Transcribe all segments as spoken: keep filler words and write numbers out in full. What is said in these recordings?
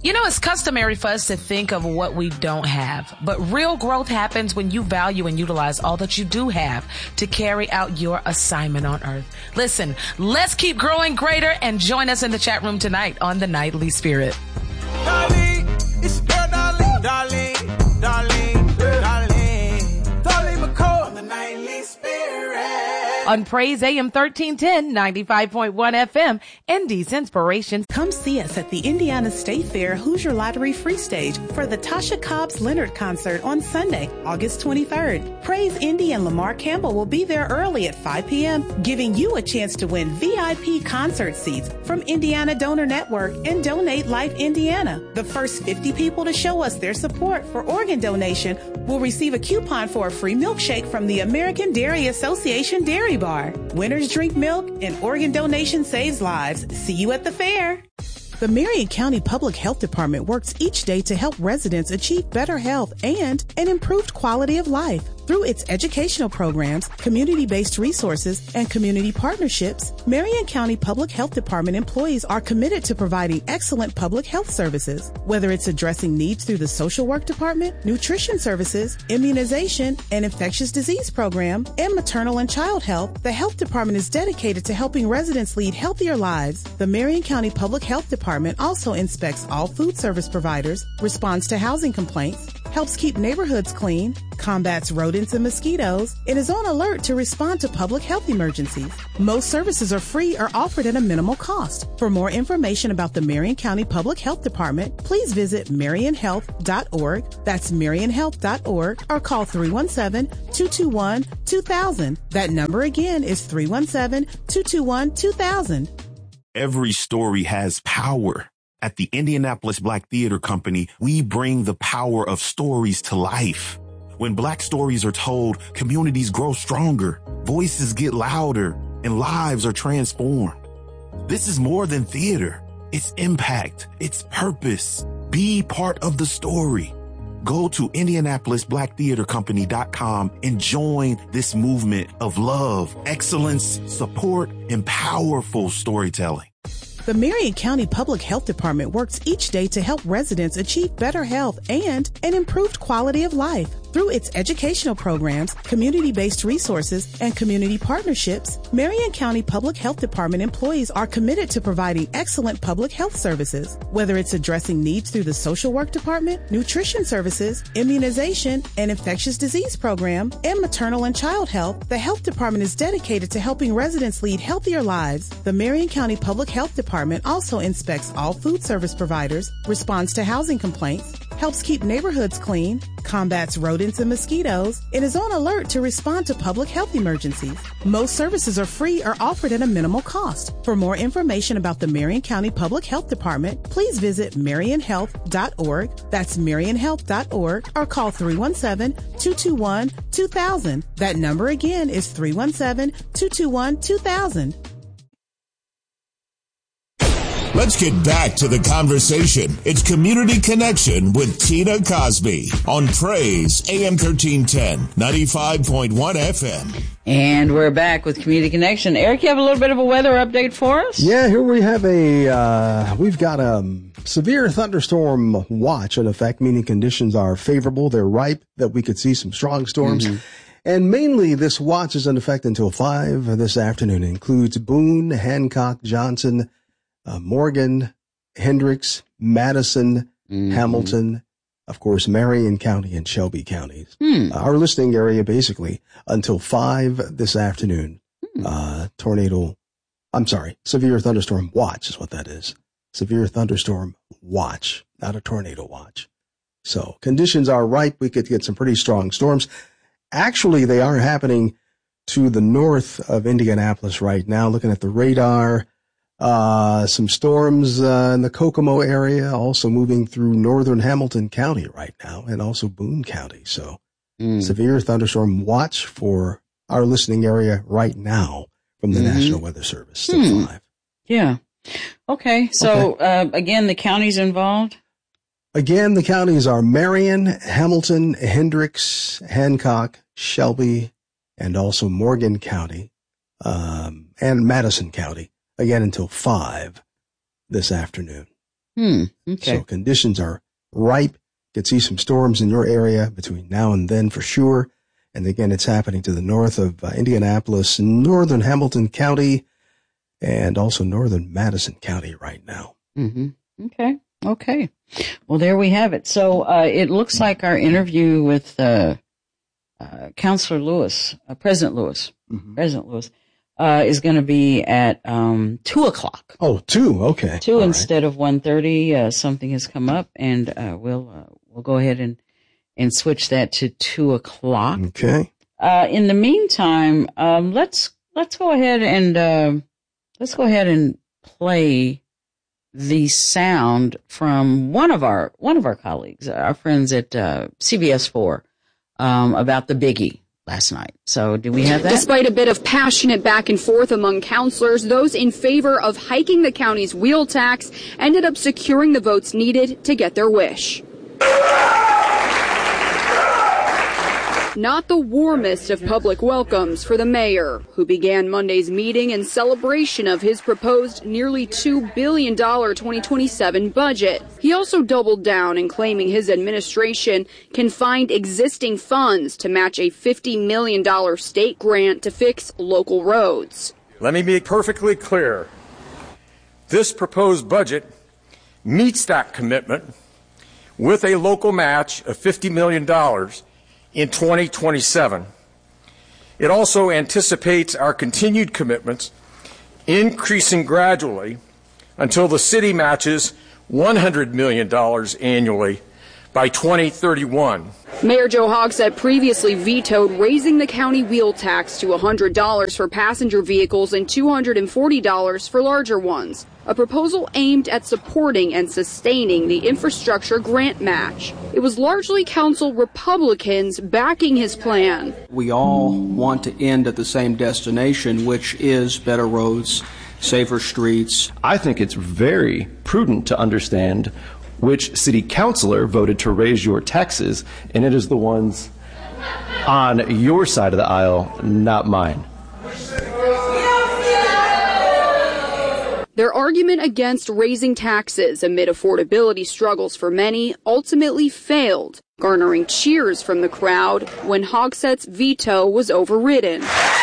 You know, it's customary for us to think of what we don't have, but real growth happens when you value and utilize all that you do have to carry out your assignment on earth. Listen, let's keep growing greater and join us in the chat room tonight on the Nightly Spirit. Darling, it's your darling, darling, darling, darling, darling McCall on the Nightly Spirit. On Praise A M thirteen ten, ninety-five point one F M, Indy's Inspiration. Come see us at the Indiana State Fair Hoosier Lottery Free Stage for the Tasha Cobbs Leonard concert on Sunday, August twenty-third. Praise Indy and Lamar Campbell will be there early at five p.m., giving you a chance to win V I P concert seats from Indiana Donor Network and Donate Life Indiana. The first fifty people to show us their support for organ donation will receive a coupon for a free milkshake from the American Dairy Association Dairy Bar. Winners drink milk and organ donation saves lives. See you at the fair. The Marion County Public Health Department works each day to help residents achieve better health and an improved quality of life. Through its educational programs, community-based resources, and community partnerships, Marion County Public Health Department employees are committed to providing excellent public health services. Whether it's addressing needs through the social work department, nutrition services, immunization, and infectious disease program, and maternal and child health, the health department is dedicated to helping residents lead healthier lives. The Marion County Public Health Department also inspects all food service providers, responds to housing complaints, helps keep neighborhoods clean, combats rodents and mosquitoes, and is on alert to respond to public health emergencies. Most services are free or offered at a minimal cost. For more information about the Marion County Public Health Department, please visit marion health dot org. That's marion health dot org, or call three one seven, two two one, two thousand. That number again is three one seven, two two one, two thousand. Every story has power. At the Indianapolis Black Theater Company, we bring the power of stories to life. When Black stories are told, communities grow stronger, voices get louder, and lives are transformed. This is more than theater. It's impact. It's purpose. Be part of the story. Go to indianapolis black theater company dot com and join this movement of love, excellence, support, and powerful storytelling. The Marion County Public Health Department works each day to help residents achieve better health and an improved quality of life. Through its educational programs, community-based resources, and community partnerships, Marion County Public Health Department employees are committed to providing excellent public health services. Whether it's addressing needs through the social work department, nutrition services, immunization, and infectious disease program, and maternal and child health, the health department is dedicated to helping residents lead healthier lives. The Marion County Public Health Department also inspects all food service providers, responds to housing complaints, helps keep neighborhoods clean, combats rodents and mosquitoes, and is on alert to respond to public health emergencies. Most services are free or offered at a minimal cost. For more information about the Marion County Public Health Department, please visit marion health dot org. That's marion health dot org, or call three one seven, two two one, two thousand. That number again is three one seven, two two one, two thousand. Let's get back to the conversation. It's Community Connection with Tina Cosby on Praise A M thirteen ten, ninety-five point one F M. And we're back with Community Connection. Eric, you have a little bit of a weather update for us? Yeah, here we have a, uh, we've got a severe thunderstorm watch in effect, meaning conditions are favorable. They're ripe that we could see some strong storms. Mm-hmm. And mainly this watch is in effect until five this afternoon. It includes Boone, Hancock, Johnson, Uh, Morgan, Hendricks, Madison, mm-hmm. Hamilton, of course, Marion County and Shelby counties. Mm. Uh, our listening area basically until five this afternoon. Mm. Uh, tornado, I'm sorry, severe thunderstorm watch is what that is. Severe thunderstorm watch, not a tornado watch. So conditions are ripe. We could get some pretty strong storms. Actually, they are happening to the north of Indianapolis right now. Looking at the radar, Uh, some storms, uh, in the Kokomo area, also moving through northern Hamilton County right now, and also Boone County. So, mm. severe thunderstorm watch for our listening area right now from the mm-hmm. National Weather Service. Still hmm. five. Yeah. Okay. So, okay. Uh, again, the counties involved? Again, the counties are Marion, Hamilton, Hendricks, Hancock, Shelby, and also Morgan County, um, and Madison County. Again, until five this afternoon. Hmm. Okay. So conditions are ripe. Could see some storms in your area between now and then for sure. And again, it's happening to the north of uh, Indianapolis, northern Hamilton County, and also northern Madison County right now. Mm-hmm. Okay. Okay. Well, there we have it. So uh, it looks like our interview with uh, uh, Councilor Lewis, uh, President Lewis, mm-hmm. President Lewis, uh, is going to be at um, two o'clock. Oh, two. Okay. Two All instead right. of one thirty. Uh, something has come up, and uh, we'll uh, we'll go ahead and and switch that to two o'clock. Okay. Uh, in the meantime, um, let's let's go ahead and uh, let's go ahead and play the sound from one of our one of our colleagues, our friends at uh, C B S four, um, about the biggie last night. So, do we have that? Despite a bit of passionate back and forth among counselors, those in favor of hiking the county's wheel tax ended up securing the votes needed to get their wish. Not the warmest of public welcomes for the mayor, who began Monday's meeting in celebration of his proposed nearly two billion dollars twenty twenty-seven budget. He also doubled down in claiming his administration can find existing funds to match a fifty million dollars state grant to fix local roads. Let me be perfectly clear. This proposed budget meets that commitment with a local match of fifty million dollars in twenty twenty-seven. It also anticipates our continued commitments increasing gradually until the city matches one hundred million dollars annually by twenty thirty-one. Mayor Joe Hogsett previously vetoed raising the county wheel tax to one hundred dollars for passenger vehicles and two hundred forty dollars for larger ones, a proposal aimed at supporting and sustaining the infrastructure grant match. It was largely council Republicans backing his plan. We all want to end at the same destination, which is better roads, safer streets. I think it's very prudent to understand which city councilor voted to raise your taxes, and it is the ones on your side of the aisle, not mine. Their argument against raising taxes amid affordability struggles for many ultimately failed, garnering cheers from the crowd when Hogsett's veto was overridden.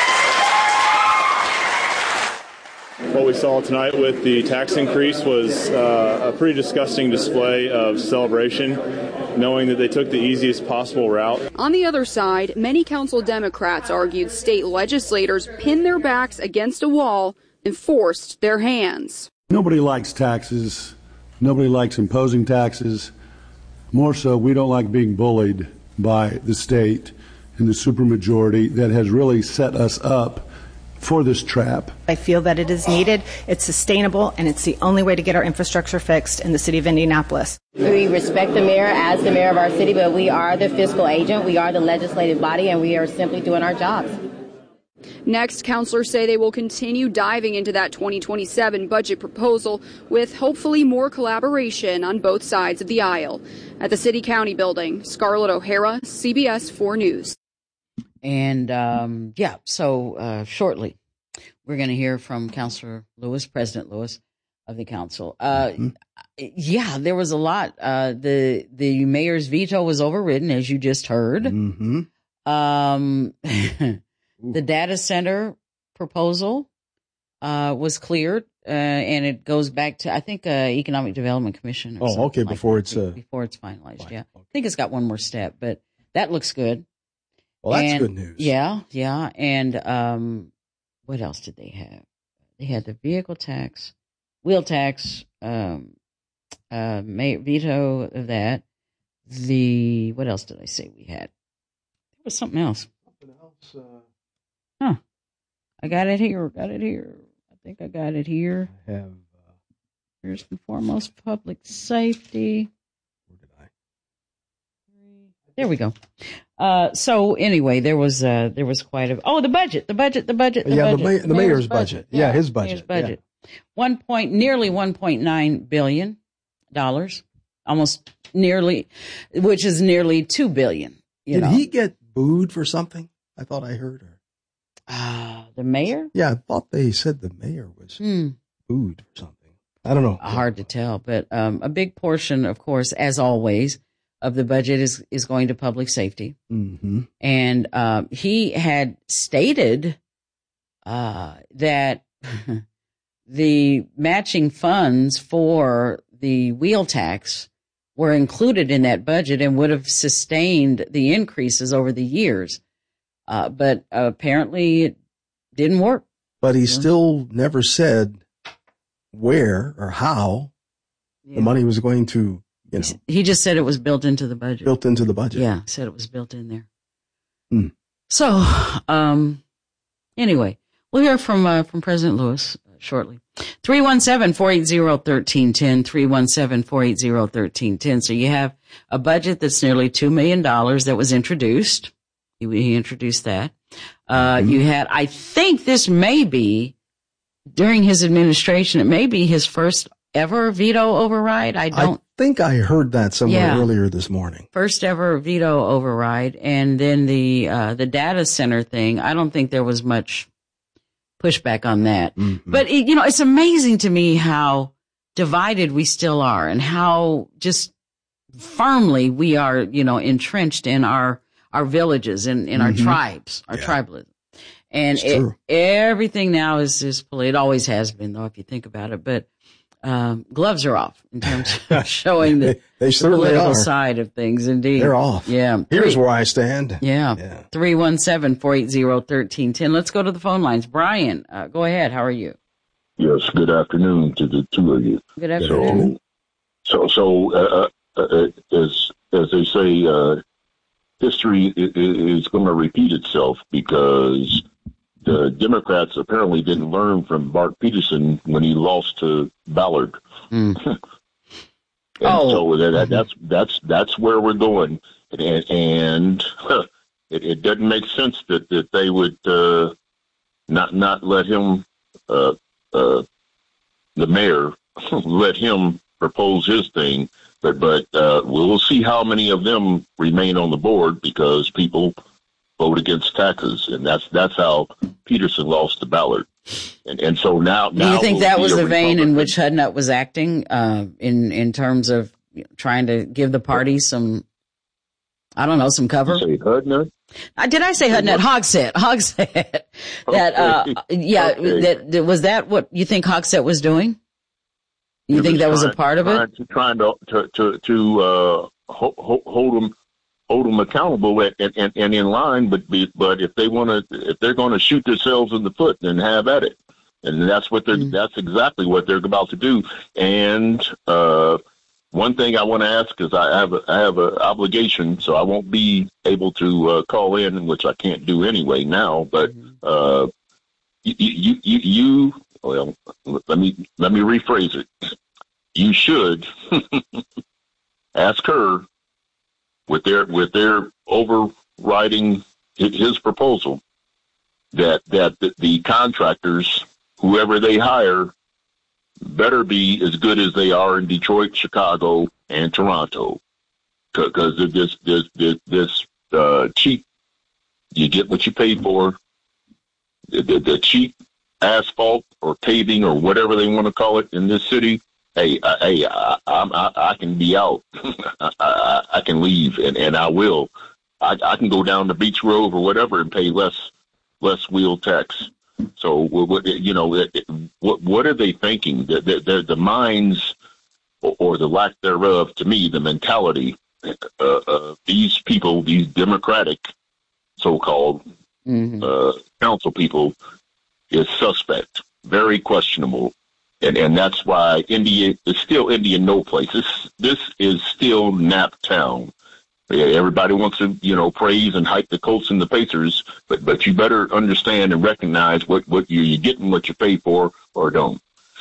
What we saw tonight with the tax increase was uh, a pretty disgusting display of celebration, knowing that they took the easiest possible route. On the other side, many council Democrats argued state legislators pinned their backs against a wall and forced their hands. Nobody likes taxes. Nobody likes imposing taxes. More so, we don't like being bullied by the state and the supermajority that has really set us up for this trap. I feel that it is needed, it's sustainable, and it's the only way to get our infrastructure fixed in the city of Indianapolis. We respect the mayor as the mayor of our city, but we are the fiscal agent, we are the legislative body, and we are simply doing our jobs. Next, councilors say they will continue diving into that twenty twenty-seven budget proposal with hopefully more collaboration on both sides of the aisle. At the City County Building, Scarlett O'Hara, C B S four News. And, um, yeah, so uh, shortly we're going to hear from Councilor Lewis, President Lewis of the council. Uh, mm-hmm. Yeah, there was a lot. Uh, the the mayor's veto was overridden, as you just heard. Mm-hmm. Um, the data center proposal uh, was cleared, uh, and it goes back to, I think, uh, Economic Development Commission. Or oh, okay, like before that, it's uh, before it's finalized. fine. Yeah, okay. I think it's got one more step, but that looks good. Well, that's and, good news. Yeah, yeah. And um, what else did they have? They had the vehicle tax, wheel tax, um, uh, may, veto of that. The, what else did I say we had? There was something else. Something else. Uh... Huh. I got it here. Got it here. I think I got it here. I have. Uh... First and foremost, public safety. Where did I? There we go. Uh, so anyway, there was uh, there was quite a oh the budget, the budget, the budget, the yeah, budget, the, ma- the mayor's, mayor's budget. budget. Yeah, yeah, his budget. Mayor's budget. Yeah. One point, nearly one point nine billion dollars, almost nearly, which is nearly two billion. You Did know. he get booed for something? I thought I heard her. Ah, uh, the mayor? Yeah, I thought they said the mayor was hmm. booed for something. I don't know. Hard to tell, but um, a big portion, of course, as always, of the budget is, is going to public safety. Mm-hmm. And um, he had stated uh, that the matching funds for the wheel tax were included in that budget and would have sustained the increases over the years. Uh, but uh, apparently it didn't work. But he still never said where or how Yeah. the money was going to, you know, He just said it was built into the budget. built into the budget. Yeah, said it was built in there. Hmm. So, um, anyway, we'll hear from uh, from President Lewis uh, shortly. three one seven, four eight zero, one three one zero, three one seven, four eight zero, one three one zero. So you have a budget that's nearly two million dollars that was introduced. He, he introduced that. Uh, Mm-hmm. you had, I think this may be, during his administration, it may be his first ever veto override. I don't. I think I heard that somewhere Yeah. earlier this morning. First ever veto override. And then the, uh, the data center thing, I don't think there was much pushback on that. Mm-hmm. But, it, you know, it's amazing to me how divided we still are and how just firmly we are, you know, entrenched in our, our villages and in, in our Mhm. tribes, our Yeah. tribalism. And It's it, true. everything now is, is political. It always has been, though, if you think about it. But um, gloves are off in terms of showing the, They, they the certainly political are. side of things. Indeed, They're off. Yeah. Here's Three- where I stand. Yeah. Yeah. three one seven, four eight zero, one three one zero. Let's go to the phone lines. Brian, uh, go ahead. How are you? Yes, good afternoon to the two of you. Good afternoon. So, so, so uh, uh, uh, as as they say, uh, history is, is going to repeat itself because the Democrats apparently didn't learn from Bart Peterson when he lost to Ballard. Mm. and Oh. so that, that, that's that's that's where we're going, and, and it, it doesn't make sense that, that they would uh, not not let him, uh, uh, the mayor, let him propose his thing. But but uh, we'll see how many of them remain on the board because people vote against taxes, and that's that's how Peterson lost to Ballard. And and so now, Do now you think we'll that see was a the vein in Republican- which Hudnut was acting uh, in in terms of you know, trying to give the party some, I don't know, some cover? Say Hudnut? Uh, did I say Hudnut? Hogsett. Hogsett. That, uh, yeah, Okay. that, that, was that what you think Hogsett was doing? You He think that was a trying- part of it? trying to, Trying to to to, to uh, hold, hold them hold them accountable and, and, and in line. But be, but if they want to, if they're going to shoot themselves in the foot, then have at it. And that's what they're. Mm. That's exactly what they're about to do. And uh, one thing I want to ask is I have a, I have an obligation, so I won't be able to uh, call in, which I can't do anyway now. But uh, you, you you you well, let me let me rephrase it. You should ask her with their with their overriding his proposal that that the, the contractors, whoever they hire, better be as good as they are in Detroit, Chicago, and Toronto, because this this this this uh, cheap, you get what you pay for. The, the, the cheap asphalt or paving or whatever they want to call it in this city. Hey, I, hey, I, I, I can be out. I, I, I can leave, and, and I will. I, I can go down to Beach Grove or whatever and pay less less wheel tax. So, what you know, what what are they thinking? The the, the minds, or, or the lack thereof, to me, the mentality uh, of these people, these Democratic so-called Mm-hmm. uh, council people, is suspect, very questionable. And and that's why India is still Indian no place. This this is still Nap Town. Yeah, everybody wants to, you know, praise and hype the Colts and the Pacers, but but you better understand and recognize what, what you, you're getting, what you pay for, or don't.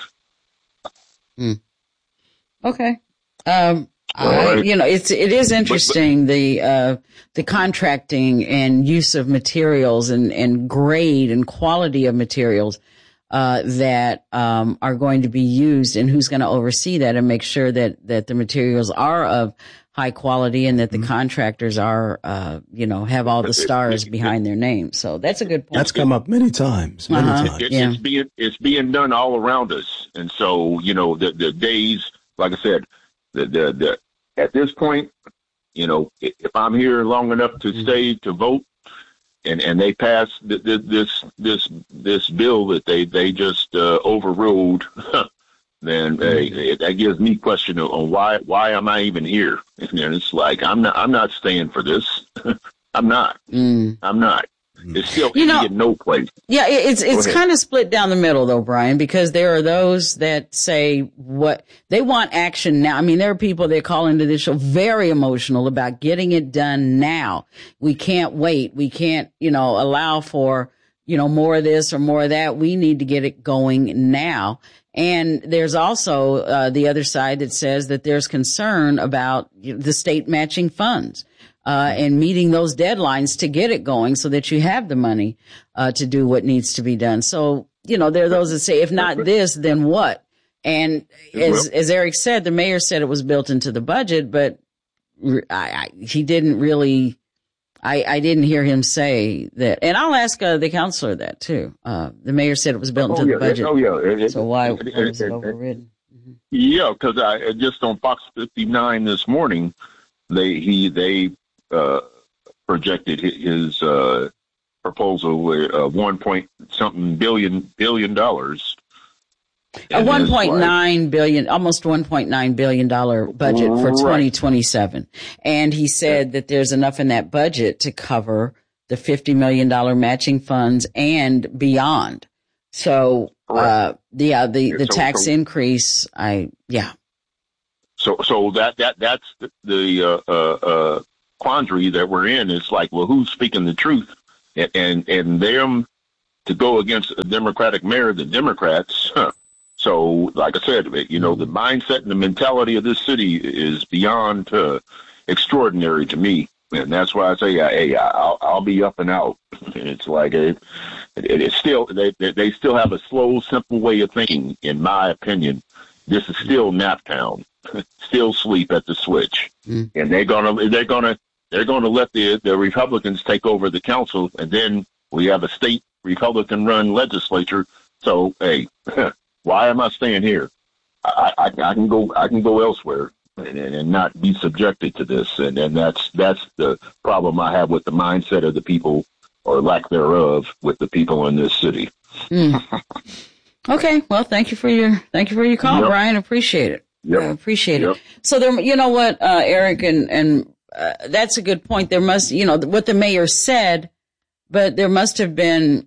Mm. Okay. Um, I, right. you know, it's it is interesting the uh, the contracting and use of materials and, and grade and quality of materials. uh, that um, are going to be used, and who's going to oversee that and make sure that, that the materials are of high quality and that the mm-hmm. contractors are, uh, you know, have all the stars behind their names. So that's a good point. That's come up many times, many uh-huh. times. It's, yeah. it's being it's being done all around us, and so you know the the days, like I said, the the, the at this point, you know, if I'm here long enough to stay to vote, and, and they pass th- th- this this this bill that they they just uh, overruled, then mm-hmm. uh, that gives me question on why why am I even here? And it's like I'm not I'm not staying for this. I'm not. Mm. I'm not. It's still you know, in no place. Yeah, it's it's kind of split down the middle though, Brian, because there are those that say what they want action now. I mean, there are people that call into this show very emotional about getting it done now. We can't wait. We can't, you know, allow for, you know, more of this or more of that. We need to get it going now. And there's also uh, the other side that says that there's concern about the state matching funds. Uh, and meeting those deadlines to get it going so that you have the money, uh, to do what needs to be done. So, you know, there are those that say, if not this, then what? And as, as Eric said, the mayor said it was built into the budget, but I, I, he didn't really, I, I didn't hear him say that. And I'll ask uh, the counselor that too. Uh, the mayor said it was built oh, into yeah, the budget. Oh, yeah. So why, it, why it, was it it, overridden? Mm-hmm. Yeah, because I just on Fox fifty-nine this morning, they, he, they, Uh, projected his uh, proposal uh, one point something billion billion dollars. A one point nine billion, almost one point nine billion dollar budget for right. twenty twenty-seven, and he said yeah. that there's enough in that budget to cover the fifty million dollar matching funds and beyond. So, uh, the uh, the the so, tax so, increase, I yeah. So so that that that's the, the uh, uh, uh, quandary that we're in. It's like, well, who's speaking the truth? And, and, and them to go against a Democratic mayor, the Democrats. Huh. So, like I said, you know, the mindset and the mentality of this city is beyond uh, extraordinary to me. And that's why I say, hey, I'll, I'll be up and out. It's like, it, it, it's still, they, they still have a slow, simple way of thinking, in my opinion. This is still Naptown. Still sleep at the switch. Mm. And they're gonna, they're gonna, they're gonna let the, the Republicans take over the council, and then we have a state Republican-run legislature. So, hey, why am I staying here? I, I, I can go, I can go elsewhere and, and not be subjected to this. And, and that's that's the problem I have with the mindset of the people, or lack thereof, with the people in this city. Mm. Okay, well, thank you for your thank you for your call, yep. Brian. Appreciate it. Yep. I appreciate yep. it. So there, you know what, uh, Eric, and and uh, that's a good point. There must, you know, what the mayor said, but there must have been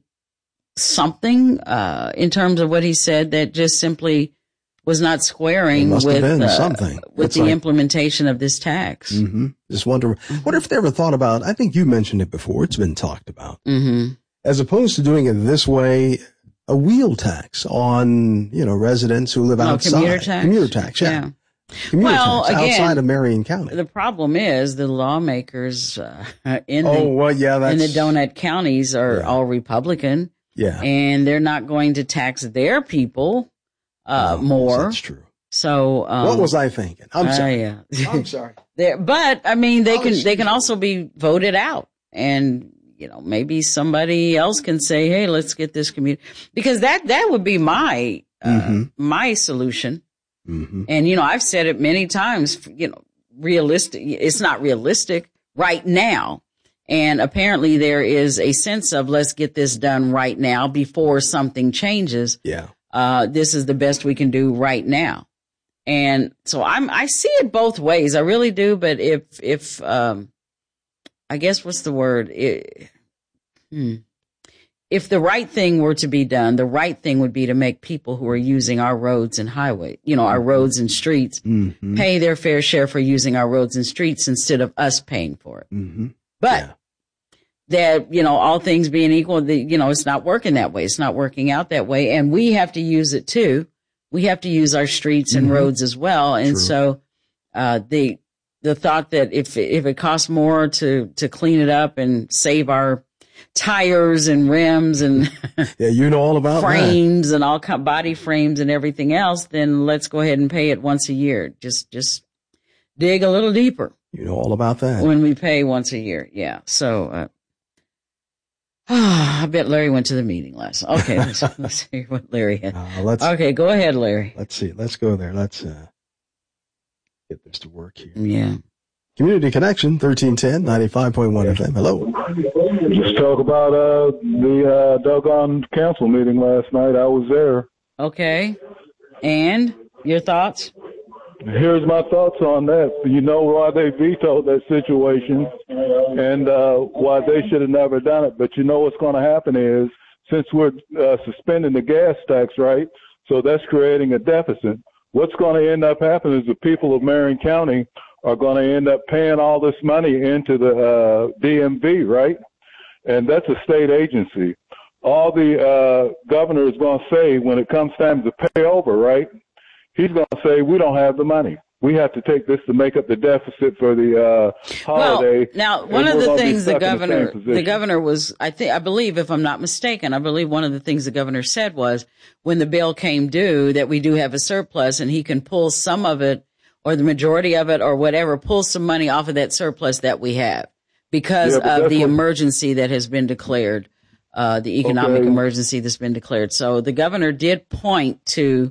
something uh, in terms of what he said that just simply was not squaring with uh, something. with it's the like, implementation of this tax. Mm-hmm. Just wonder, wonder if they ever thought about. I think you mentioned it before. It's been talked about, mm-hmm. as opposed to doing it this way. A wheel tax on, you know, residents who live oh, outside. Commuter tax? Commuter tax, yeah. yeah. Commuter well, tax again, outside of Marion County. The problem is the lawmakers uh, in the oh, well, yeah, that's, in the donut counties are yeah. all Republican. Yeah. And they're not going to tax their people uh, oh, more. That's true. So um, what was I thinking? I'm sorry. Uh, yeah. I'm sorry. But I mean, they oh, can they can true. also be voted out, and you know, maybe somebody else can say, "Hey, let's get this community," because that that would be my uh, mm-hmm. my solution. Mm-hmm. And you know, I've said it many times. You know, realistic. It's not realistic right now, and apparently there is a sense of let's get this done right now before something changes. Yeah, uh, this is the best we can do right now, and so I'm I see it both ways. I really do. But if if um, I guess what's the word? It, hmm. If the right thing were to be done, the right thing would be to make people who are using our roads and highway, you know, our roads and streets, mm-hmm. pay their fair share for using our roads and streets instead of us paying for it. Mm-hmm. But yeah. that, you know, all things being equal, the, you know, it's not working that way. It's not working out that way. And we have to use it too. We have to use our streets and mm-hmm. roads as well. And True. so, uh, the, the thought that if, if it costs more to, to clean it up and save our, tires and rims and yeah, you know all about frames that. and all kind body frames and everything else, then let's go ahead and pay it once a year. Just, just dig a little deeper. You know all about that. When we pay once a year. Yeah. So, uh, I bet Larry went to the meeting last. Okay. Let's, let's hear what Larry had. Uh, let's, okay. Go ahead, Larry. Let's see. Let's go there. Let's, uh, get this to work here. Yeah. Community Connection, thirteen ten, ninety-five point one F M. Hello. Just talk about uh, the uh, doggone council meeting last night. I was there. Okay. And your thoughts? Here's my thoughts on that. You know why they vetoed that situation and uh, why they should have never done it. But you know what's going to happen is, since we're uh, suspending the gas tax, right, so that's creating a deficit. What's going to end up happening is the people of Marion County are going to end up paying all this money into the uh, D M V, right? And that's a state agency. All the uh, governor is going to say when it comes time to pay over, right? He's going to say, we don't have the money. We have to take this to make up the deficit for the uh, holiday. Well, now, one of the things the governor, the, the governor was, I think, I believe, if I'm not mistaken, I believe one of the things the governor said was when the bill came due that we do have a surplus and he can pull some of it or the majority of it or whatever, pull some money off of that surplus that we have because yeah, of the what, emergency that has been declared, uh, the economic okay. emergency that's been declared. So the governor did point to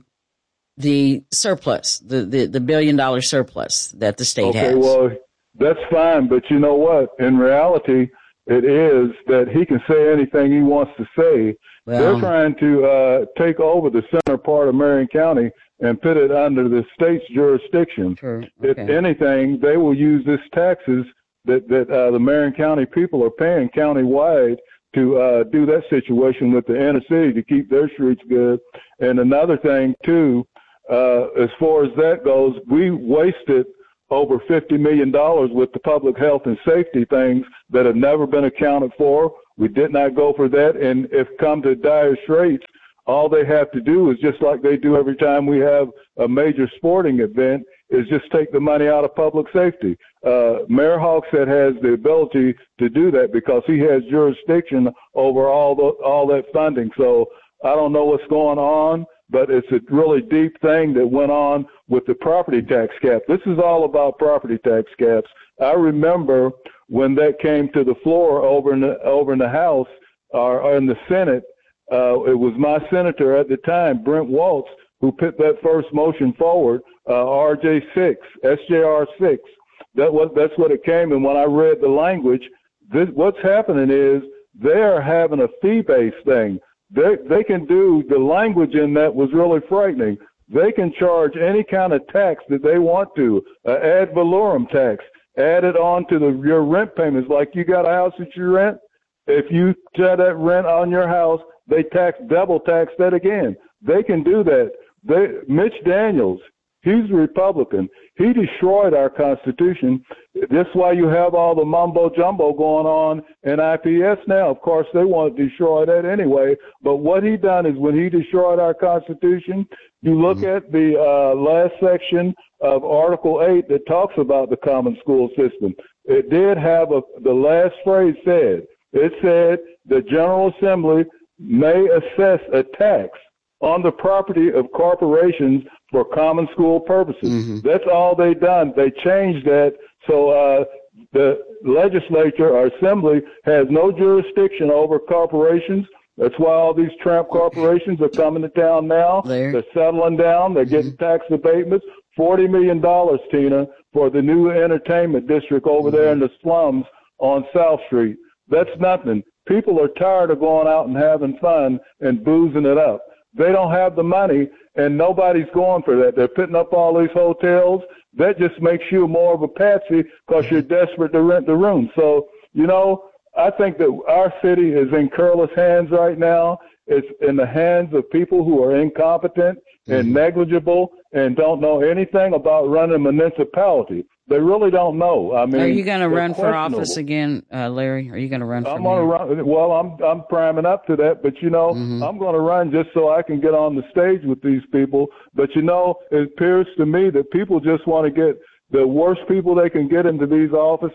the surplus, the, the, the billion dollar surplus that the state okay, has. Okay, well, that's fine. But you know what? In reality, it is that he can say anything he wants to say. Well, they're trying to uh, take over the center part of Marion County and put it under the state's jurisdiction. Sure. Okay. If anything, they will use this taxes that, that uh, the Marion County people are paying countywide to uh, do that situation with the inner city to keep their streets good. And another thing, too, uh, as far as that goes, we wasted over fifty million dollars with the public health and safety things that have never been accounted for. We did not go for that. And if come to dire straits, all they have to do is just like they do every time we have a major sporting event, is just take the money out of public safety. Uh, Mayor Hogshead has the ability to do that because he has jurisdiction over all the, all that funding. So I don't know what's going on, but it's a really deep thing that went on with the property tax cap. This is all about property tax caps. I remember when that came to the floor over in the, over in the House or, or in the Senate, uh, it was my senator at the time, Brent Waltz, who put that first motion forward, uh, R J six, S J R six. That was, that's what it came. And when I read the language, this, what's happening is they're having a fee-based thing. They, they can do, the language in that was really frightening. They can charge any kind of tax that they want to, uh, ad valorem tax, add it on to the, your rent payments. Like you got a house that you rent, if you set that rent on your house, they tax, double tax that again. They can do that. They, Mitch Daniels, he's a Republican. He destroyed our Constitution. That's why you have all the mumbo jumbo going on in I P S now. Of course, they want to destroy that anyway. But what he done is when he destroyed our Constitution, you look mm-hmm. at the uh, last section of Article eight that talks about the common school system. It did have a, the last phrase said, it said the General Assembly may assess a tax on the property of corporations for common school purposes. Mm-hmm. That's all they done. They changed that so uh, the legislature or assembly has no jurisdiction over corporations. That's why all these tramp corporations are coming to town now. There. They're settling down. They're getting mm-hmm. tax abatements. forty million dollars, Tina, for the new entertainment district over mm-hmm. there in the slums on South Street. That's nothing. People are tired of going out and having fun and boozing it up. They don't have the money, and nobody's going for that. They're putting up all these hotels. That just makes you more of a patsy because you're desperate to rent the room. So, you know, I think that our city is in careless hands right now. It's in the hands of people who are incompetent mm-hmm. and negligible and don't know anything about running a municipality. They really don't know. I mean, are you going to run for office again, uh, Larry? Are you going to run for? I'm going to run. Well, I'm I'm priming up to that, but you know, mm-hmm. I'm going to run just so I can get on the stage with these people. But you know, it appears to me that people just want to get the worst people they can get into these offices,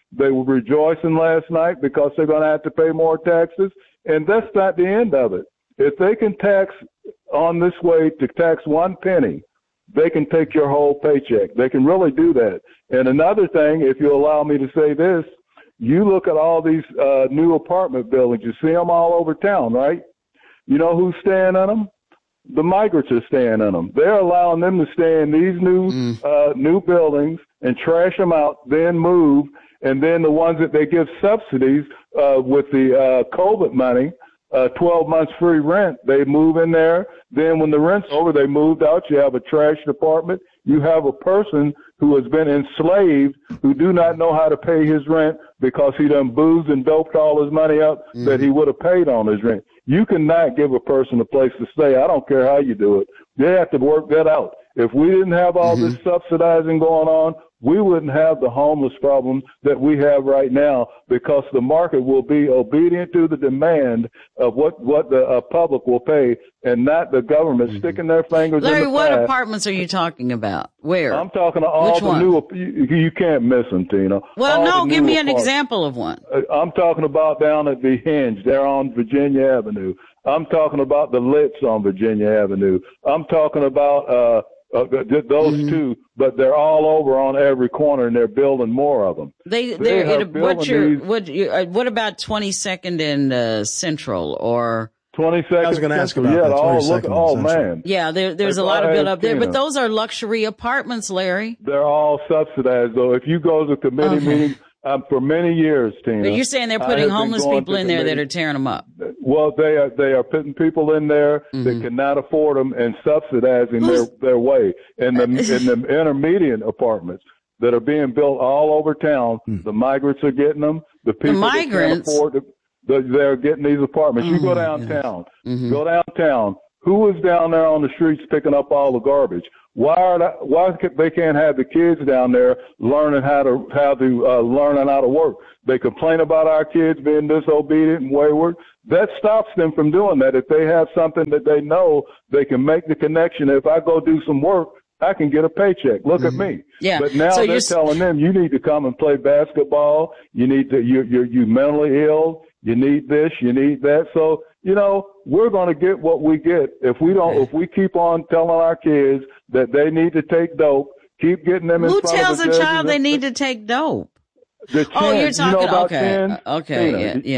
They were rejoicing last night because they're going to have to pay more taxes, and that's not the end of it. If they can tax on this way to tax one penny, they can take your whole paycheck. They can really do that. And another thing, if you allow me to say this, you look at all these uh, new apartment buildings. You see them all over town, right? You know who's staying in them? The migrants are staying in them. They're allowing them to stay in these new mm. uh, new buildings and trash them out, then move. And then the ones that they give subsidies uh, with the uh, COVID money, uh, twelve months free rent, they move in there. Then when the rent's over, they moved out. You have a trash department. You have a person who has been enslaved, who do not know how to pay his rent because he done boozed and doped all his money up mm. that he would have paid on his rent. You cannot give a person a place to stay. I don't care how you do it. They have to work that out. If we didn't have all mm-hmm. this subsidizing going on, we wouldn't have the homeless problem that we have right now, because the market will be obedient to the demand of what, what the uh, public will pay, and not the government mm-hmm. sticking their fingers Larry, in the what pie. Apartments are you talking about? Where? I'm talking to all Which the one? new, you, you can't miss them, Tina. Well, all no, give me an apartments. example of one. I'm talking about down at the Hinge. They're on Virginia Avenue. I'm talking about the Litz on Virginia Avenue. I'm talking about uh, uh those mm-hmm. two, but they're all over on every corner, and they're building more of them. They, they they're, it, what's your, these, what, you, uh, what about twenty-second and uh, Central or? twenty-second. I was going to ask about yeah, that. Oh, look, oh man. Yeah, there, there's That's a lot of build up there, Tina. but those are luxury apartments, Larry. They're all subsidized, though. If you go to committee okay. meetings, um, for many years, Tina. But you're saying they're putting homeless people in there that are tearing them up. Well, they are they are putting people in there mm-hmm. that cannot afford them and subsidizing Who's, their their way in the in the intermediate apartments that are being built all over town. Mm-hmm. The migrants are getting them. The people the migrants that can't afford them, they're getting these apartments. Mm-hmm. You go downtown. Mm-hmm. Go downtown. Who is down there on the streets picking up all the garbage? Why are that, why they can't have the kids down there learning how to how to uh, learning how to work? They complain about our kids being disobedient and wayward. That stops them from doing that. If they have something that they know, they can make the connection. If I go do some work, I can get a paycheck. Look mm-hmm. at me. Yeah. But now so they're telling them, you need to come and play basketball. You need to, you you you mentally ill. You need this. You need that. So, you know, we're going to get what we get. If we don't, if we keep on telling our kids that they need to take dope, keep getting them in Who front tells of a the child they need to take dope? The oh, you're you talking, know about okay. ten? Okay, Tina, yeah, yeah.